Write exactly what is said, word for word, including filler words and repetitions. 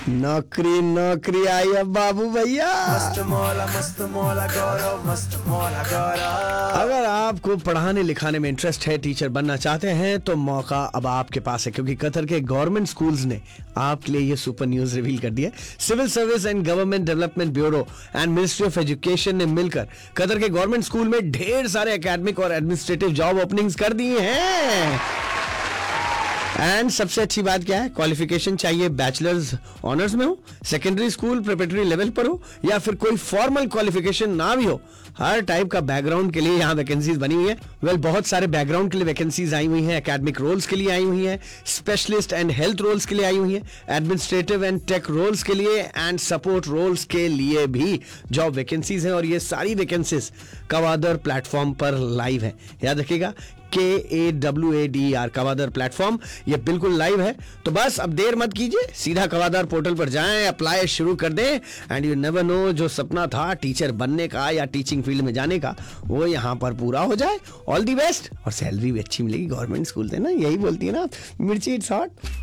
नौकरी नौकरी आई अब बाबू भैया। मस्त मौला मस्त मौला गौरव मस्त मौला गौरव। अगर आपको पढ़ाने लिखाने में इंटरेस्ट है, टीचर बनना चाहते हैं, तो मौका अब आपके पास है, क्योंकि कतर के गवर्नमेंट स्कूल्स ने आपके लिए ये सुपर न्यूज रिवील कर दिया। Civil service and government development bureau and ministry of education ने मिलकर कतर के गवर्नमेंट स्कूल में ढेर सारे एकेडमिक और एडमिनिस्ट्रेटिव जॉब ओपनिंग्स कर दिए हैं। एंड सबसे अच्छी बात क्या है, क्वालिफिकेशन चाहिए बैचलर्स ऑनर्स में हो, सेकेंडरी स्कूल प्रिपरेटरी लेवल पर हो, या फिर कोई फॉर्मल क्वालिफिकेशन ना भी हो, हर टाइप का बैकग्राउंड के लिए यहाँ वैकेंसीज बनी हुई है। वेल well, बहुत सारे बैकग्राउंड के लिए वैकेंसीज आई हुई हैं, एकेडमिक रोल्स के लिए आई हुई हैं, स्पेशलिस्ट एंड हेल्थ रोल्स के लिए आई हुई हैं, एडमिनिस्ट्रेटिव एंड टेक रोल्स के लिए एंड सपोर्ट रोल्स के लिए भी जॉब वैकेंसीज हैं। और ये सारी वैकेंसीज कवादर प्लेटफॉर्म पर लाइव है। याद रखिएगा, के A W A D R Gwadar platform, ये बिल्कुल लाइव है। तो बस अब देर मत कीजिए, सीधा कवादर पोर्टल पर जाएं, अप्लाई शुरू कर दें एंड यू नेवर नो, जो सपना था टीचर बनने का या टीचिंग फील्ड में जाने का, वो यहाँ पर पूरा हो जाए। All the best. और सैलरी भी अच्छी मिलेगी, गवर्नमेंट स्कूल थे ना, यही बोलती है ना मिर्ची इट्स हॉट।